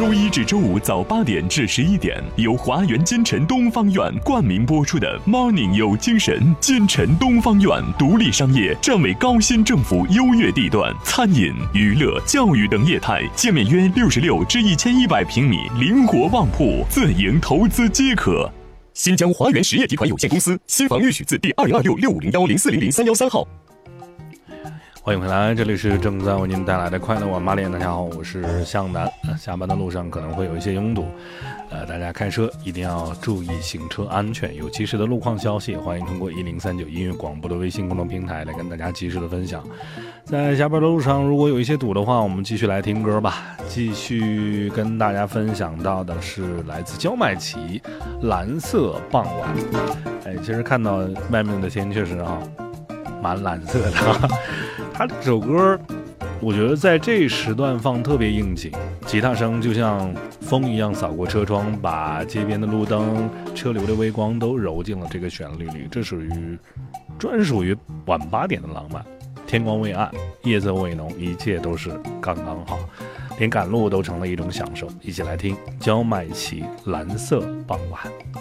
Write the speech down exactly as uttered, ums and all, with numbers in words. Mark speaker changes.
Speaker 1: 周一至周五早八点至十一点，由华源金城东方院冠名播出的 Morning 有精神。金城东方院独立商业，站为高新政府优越地段，餐饮、娱乐、教育等业态，建面约六十六至一千一百平米，灵活旺铺，自营投资皆可。新疆华源实业集团有限公司，新房预许字第二零二六六五零幺零四零零三幺三号。
Speaker 2: 欢迎回来，这里是正在为您带来的快乐晚八点。大家好，我是向南。下班的路上可能会有一些拥堵，呃，大家开车一定要注意行车安全。有及时的路况消息，欢迎通过一零三九音乐广播的微信公众平台来跟大家及时的分享。在下班的路上，如果有一些堵的话，我们继续来听歌吧。继续跟大家分享到的是来自焦麦琪《蓝色傍晚》。哎，其实看到外面的天确实啊，蛮蓝色的。他这首歌我觉得在这时段放特别应景，吉他声就像风一样扫过车窗，把街边的路灯、车流的微光都揉进了这个旋律里。这属于专属于晚八点的浪漫。天光未暗，夜色未浓，一切都是刚刚好，连赶路都成了一种享受。一起来听焦麦琪《蓝色傍晚》。